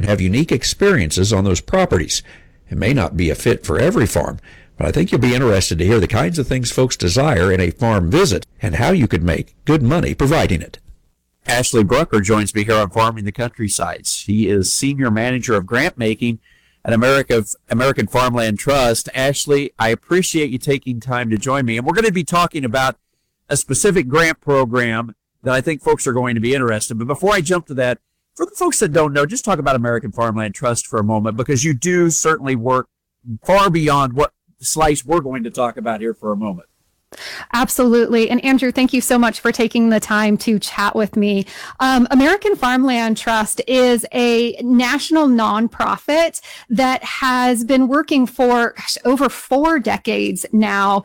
have unique experiences on those properties. It may not be a fit for every farm, but I think you'll be interested to hear the kinds of things folks desire in a farm visit and how you could make good money providing it. Ashley Brucker joins me here on Farming the Countryside. She is Senior Manager of Grant Making at American Farmland Trust. Ashley, I appreciate you taking time to join me. And we're going to be talking about a specific grant program that I think folks are going to be interested in. But before I jump to that, for the folks that don't know, just talk about American Farmland Trust for a moment, because you do certainly work far beyond what slice we're going to talk about here for a moment. Absolutely. And Andrew, thank you so much for taking the time to chat with me. American Farmland Trust is a national nonprofit that has been working for over 4 decades now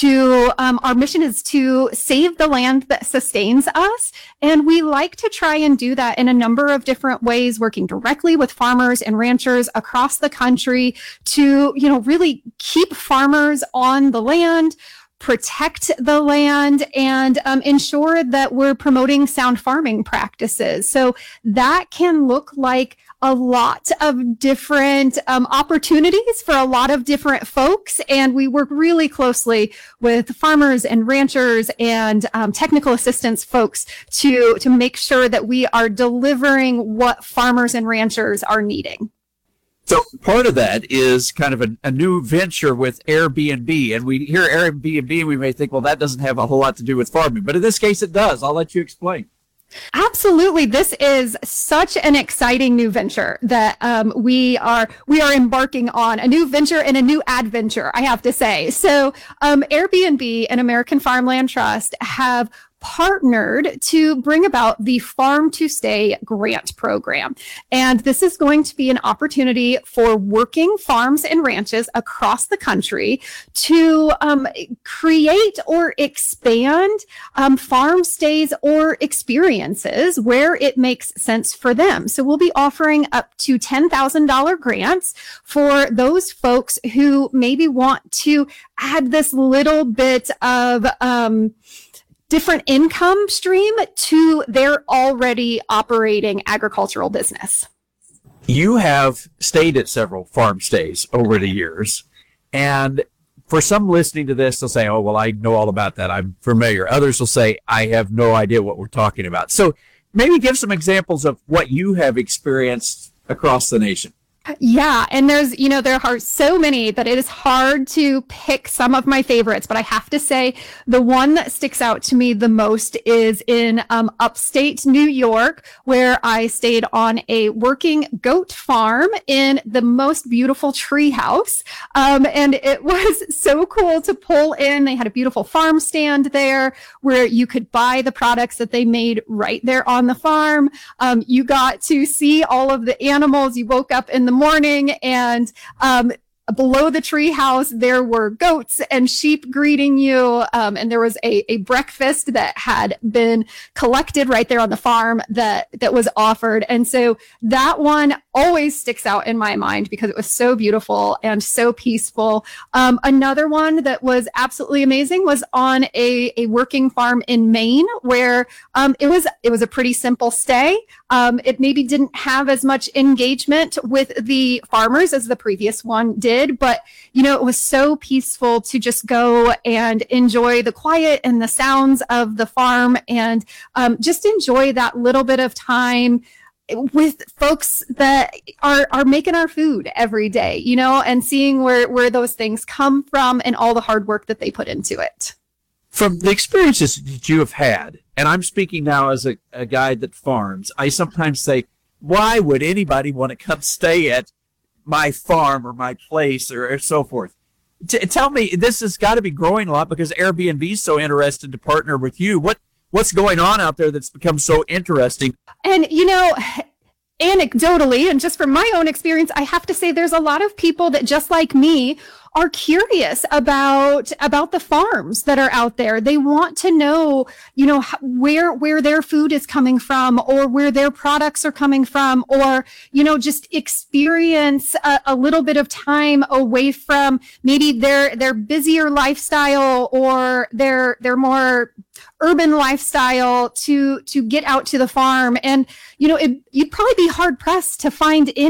our mission is to save the land that sustains us. And we like to try and do that in a number of different ways, working directly with farmers and ranchers across the country to, really keep farmers on the land, protect the land, and ensure that we're promoting sound farming practices. So that can look like a lot of different opportunities for a lot of different folks. And we work really closely with farmers and ranchers and technical assistance folks to make sure that we are delivering what farmers and ranchers are needing. So part of that is kind of a new venture with Airbnb. And we hear Airbnb and we may think, well, that doesn't have a whole lot to do with farming. But in this case, it does. I'll let you explain. Absolutely. This is such an exciting new venture that we are embarking on, a new venture and a new adventure, I have to say. So Airbnb and American Farmland Trust have partnered to bring about the Farm to Stay grant program. And this is going to be an opportunity for working farms and ranches across the country to create or expand farm stays or experiences where it makes sense for them. So we'll be offering up to $10,000 grants for those folks who maybe want to add this little bit of different income stream to their already operating agricultural business. You have stayed at several farm stays over the years, and for some listening to this, they'll say, oh, well, I know all about that. I'm familiar. Others will say, I have no idea what we're talking about. So maybe give some examples of what you have experienced across the nation. Yeah. And there are so many that it is hard to pick some of my favorites, but I have to say the one that sticks out to me the most is in upstate New York, where I stayed on a working goat farm in the most beautiful tree house. And it was so cool to pull in. They had a beautiful farm stand there where you could buy the products that they made right there on the farm. You got to see all of the animals. You woke up in the morning and below the tree house, there were goats and sheep greeting you. And there was a breakfast that had been collected right there on the farm that was offered. And so that one always sticks out in my mind because it was so beautiful and so peaceful. Another one that was absolutely amazing was on a working farm in Maine where it was a pretty simple stay. It maybe didn't have as much engagement with the farmers as the previous one did, but it was so peaceful to just go and enjoy the quiet and the sounds of the farm and just enjoy that little bit of time with folks that are making our food every day, and seeing where those things come from and all the hard work that they put into it. From the experiences that you have had, and I'm speaking now as a guy that farms, I sometimes say, why would anybody want to come stay at my farm or my place or so forth? Tell me, this has got to be growing a lot because Airbnb is so interested to partner with you. What's going on out there that's become so interesting? And, anecdotally, and just from my own experience, I have to say there's a lot of people that just like me are curious about the farms that are out there. They want to know, where their food is coming from or where their products are coming from, or, just experience a little bit of time away from maybe their busier lifestyle or their more urban lifestyle to get out to the farm. And, you'd probably be hard pressed to find